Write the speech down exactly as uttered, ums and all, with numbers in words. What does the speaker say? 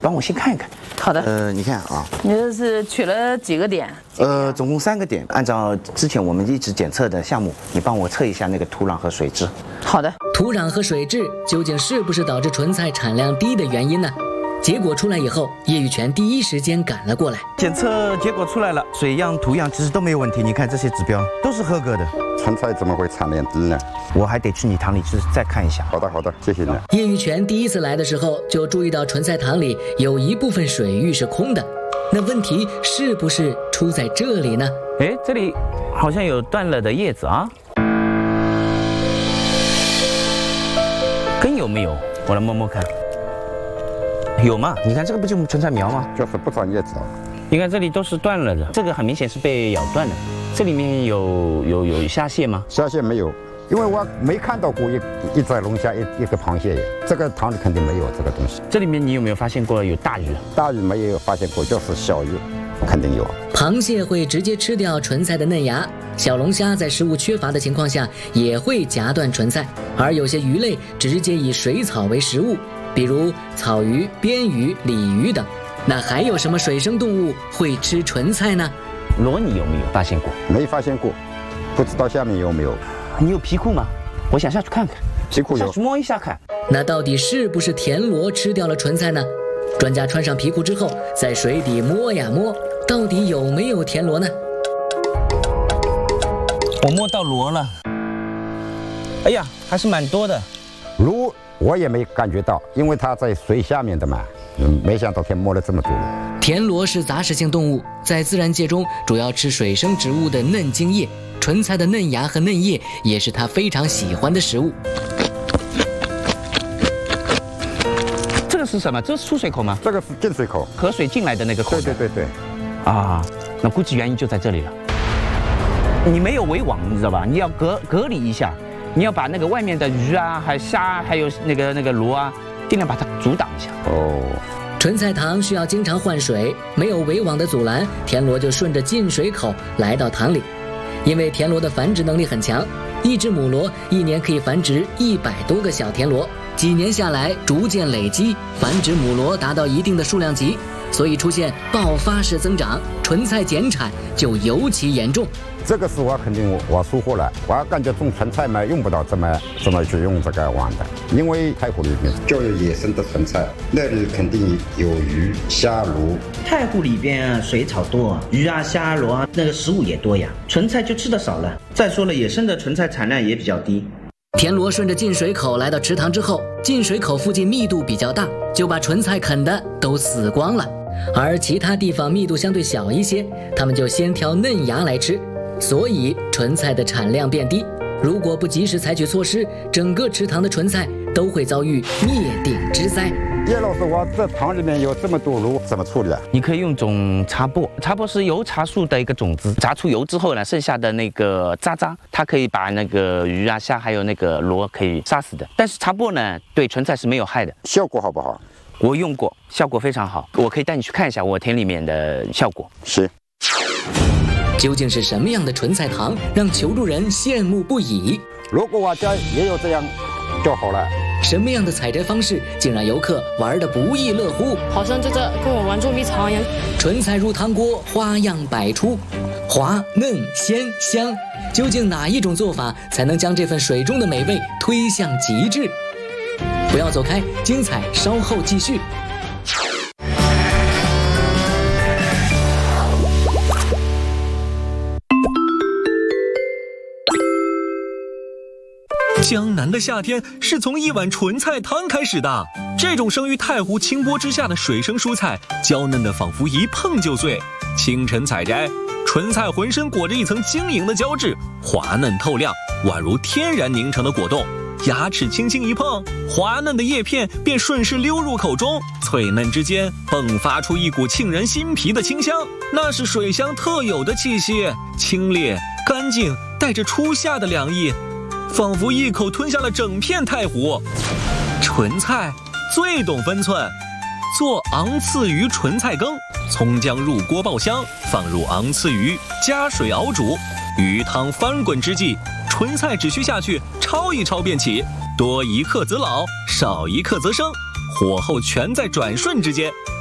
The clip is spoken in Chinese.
帮我先看一看。 好的。 呃，你看啊， 你这是取了几个点？ 呃，总共三个点。按照之前我们一直检测的项目，你帮我测一下那个土壤和水质。 好的。 土壤和水质究竟是不是导致纯菜产量低的原因呢？结果出来以后，叶玉泉第一时间赶了过来。 检测结果出来了，水样、土样其实都没有问题。你看这些指标都是合格的。 纯菜怎么会产量低呢？ 我还得去你塘里去再看一下。 好的，好的，谢谢你。 叶玉泉第一次来的时候就注意到纯菜塘里有一部分水域是空的，那问题是不是出在这里呢？ 哎，这里好像有断了的叶子啊，根有没有？我来摸摸看。有吗？你看这个不就纯菜苗吗？ 就是不长叶子啊。 你看这里都是断了的，这个很明显是被咬断的。这里面有有有虾蟹吗？ 虾蟹没有，因为我没看到过一一只龙虾，一一个螃蟹耶。这个塘里肯定没有这个东西。 这里面你有没有发现过有大鱼？ 大鱼没有发现过，就是小鱼肯定有。 螃蟹会直接吃掉纯菜的嫩芽，小龙虾在食物缺乏的情况下也会夹断纯菜，而有些鱼类直接以水草为食物，比如草鱼、鳊鱼、鲤鱼等。那还有什么水生动物会吃纯菜呢？ 螺你有没有发现过？ 没发现过，不知道下面有没有。 你有皮裤吗？我想下去看看。 皮裤有， 下去摸一下看。 那到底是不是田螺吃掉了纯菜呢？专家穿上皮裤之后，在水底摸呀摸，到底有没有田螺呢？ 我摸到螺了。哎呀，还是蛮多的。 螺我也没感觉到，因为它在水下面的嘛。嗯，没想到可以摸了这么多。 田螺是杂食性动物，在自然界中主要吃水生植物的嫩茎叶，纯菜的嫩芽和嫩叶也是它非常喜欢的食物。 这个是什么？这是出水口吗？ 这个是进水口， 河水进来的那个口。 对对对对。 啊，那估计原因就在这里了。你没有围网，你知道吧？你要隔隔离一下，你要把那个外面的鱼啊、还有虾，还有那个那个螺啊，尽量把它阻挡一下。 哦。 纯菜塘需要经常换水，没有围网的阻拦，田螺就顺着进水口来到塘里。因为田螺的繁殖能力很强，一只母螺一年可以繁殖一百多个小田螺，几年下来逐渐累积，繁殖母螺达到一定的数量级，所以出现爆发式增长，纯菜减产就尤其严重。 这个是我肯定我我疏忽了，我感觉种纯菜嘛，用不到这么这么去用这个网的，因为太湖里面就有野生的纯菜，那里肯定有鱼、虾、螺。 太湖里边啊，水草多，鱼啊、虾、螺啊，那个食物也多呀，纯菜就吃的少了。再说了，野生的纯菜产量也比较低。 田螺顺着进水口来到池塘之后，进水口附近密度比较大，就把纯菜啃的都死光了。而其他地方密度相对小一些，他们就先挑嫩芽来吃。所以纯菜的产量变低，如果不及时采取措施，整个池塘的纯菜都会遭遇灭顶之灾。 叶老师，我这塘里面有这么多螺，怎么处理啊？ 你可以用种茶粕，茶粕是油茶树的一个种子，榨出油之后呢，剩下的那个渣渣，它可以把那个鱼啊、虾还有那个螺可以杀死的。但是茶粕呢，对纯菜是没有害的。 效果好不好？ 我用过，效果非常好，我可以带你去看一下我田里面的效果。 是。 究竟是什么样的纯菜塘让求助人羡慕不已？ 如果我家也有这样就好了。 什么样的采摘方式竟让游客玩得不亦乐乎？ 好像在这跟我玩捉迷藏一样。 纯菜入汤锅，花样百出，滑嫩鲜香。究竟哪一种做法才能将这份水中的美味推向极致？不要走开，精彩稍后继续。 江南的夏天是从一碗纯菜汤开始的。这种生于太湖清波之下的水生蔬菜，娇嫩的仿佛一碰就碎。清晨采摘，纯菜浑身裹着一层晶莹的胶质，滑嫩透亮，宛如天然凝成的果冻。牙齿轻轻一碰，滑嫩的叶片便顺势溜入口中，脆嫩之间迸发出一股沁人心脾的清香，那是水乡特有的气息，清冽干净，带着初夏的凉意，仿佛一口吞下了整片太湖。纯菜最懂分寸，做昂刺鱼纯菜羹，葱姜入锅爆香，放入昂刺鱼，加水熬煮，鱼汤翻滚之际，纯菜只需下去焯一焯便起，多一克则老，少一克则生， 火候全在转瞬之间。